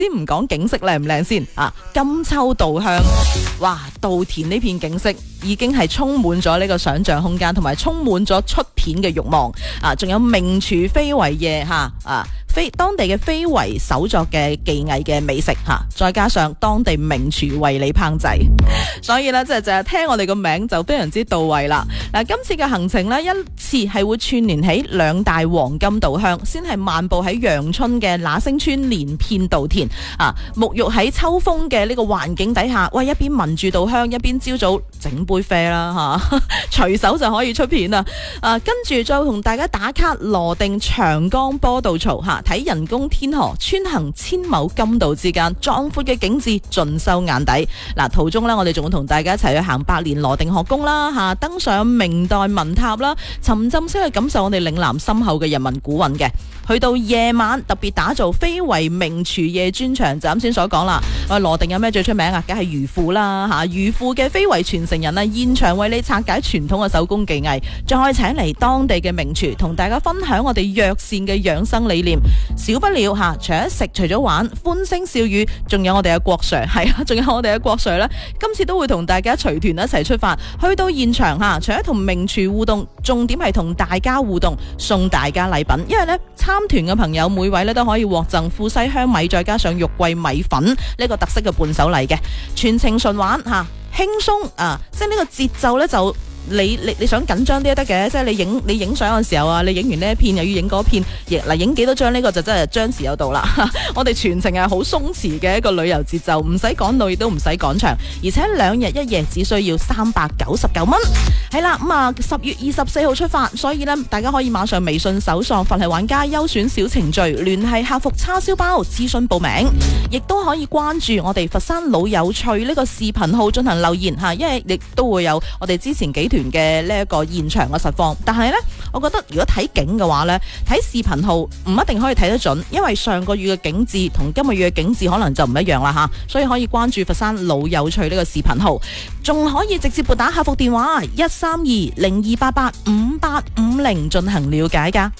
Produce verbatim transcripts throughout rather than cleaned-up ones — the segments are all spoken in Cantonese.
先唔講景色靚唔靚先啊，金秋稻香，哇，稻田呢片景色已經係充滿咗呢個想象空間，同埋充滿咗出片嘅慾望啊！仲有名廚非遺嘅吓啊，非當地嘅非遺手作嘅技藝嘅美食吓、啊，再加上當地名廚為你烹製，所以呢，即係就係聽我哋個名就非常之到位啦。嗱、啊，今次嘅行程呢，一次係會串聯起兩大黃金稻香，先係漫步喺陽春嘅那星村連片稻田啊，沐浴喺秋風嘅呢個環境底下，喂，一邊聞住稻香，一邊朝早整杯啡啦吓，隨、啊、手就可以出片啦。啊，跟住再同大家打卡羅定長江坡道槽吓，睇、啊、人工天河穿行千畝金道之間，壯闊嘅景致盡收眼底。嗱、啊，途中呢，我哋仲會同大家一齊去行百年羅定學宮啦吓，登上明代文塔啦，沉浸式去感受我哋嶺南深厚嘅人文古韻嘅。去到夜晚特別打造非遺名廚夜專場，就啱先所講啦。喂，羅定有咩最出名啊？梗係魚腐啦吓，魚腐嘅非遺傳承人啊，現場為你拆解傳統嘅手工技藝，再請嚟當地嘅名廚同大家分享我哋藥膳嘅養生理念。少不了吓，除咗食，除咗玩，歡聲笑語，仲有我哋嘅郭 Sir， 係啊，仲有我哋嘅郭 Sir 呢，今次都會同大家隨團一齊出發，去到現場吓，除咗同名廚互動，重點係同大家互動，送大家禮品，因為呢，參團嘅朋友每位咧都可以獲贈富西香米，再加上肉桂米粉呢個特色嘅伴手禮嘅，全程順玩吓，輕鬆啊，即係呢個節奏呢，就你你你想緊張啲都得嘅，即係你影你影相嘅時候啊，你影完呢一片又要影嗰片，嗱，影幾多張呢個就真係張弛有度啦。我哋全程係好鬆弛嘅一個旅遊節奏，唔使趕路亦都唔使趕場，而且兩日一夜只需要三百九十九蚊。係啦，咁啊十月二十四號出發，所以呢，大家可以馬上微信搜索佛系玩家優選小程序，聯繫客服叉燒包諮詢報名，亦都可以關注我哋佛山老有趣呢個視頻號進行留言吓，因為亦都會有我哋之前幾團嘅呢一個現場嘅實況。但係呢，我覺得如果睇景嘅話呢，睇視頻號唔一定可以睇得準，因為上個月嘅景致同今個月嘅景致可能就唔一樣啦吓，所以可以關注佛山老有趣呢個視頻號，仲可以直接撥打客服電話一三二零二八八五八五零進行了解噶。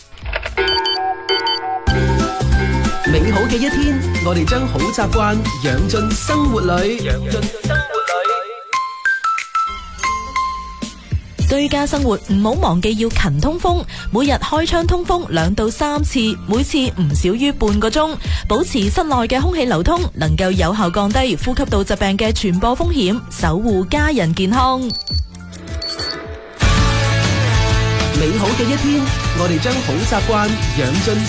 美好嘅一天，我哋將好習慣養進生活裏。養進生活居家生活唔好忘記要勤通風，每日開窗通風兩到三次，每次唔少於半個鐘，保持室內嘅空氣流通，能夠有效降低呼吸道疾病嘅傳播風險，守護家人健康。 美好嘅一天，我哋將好習慣養進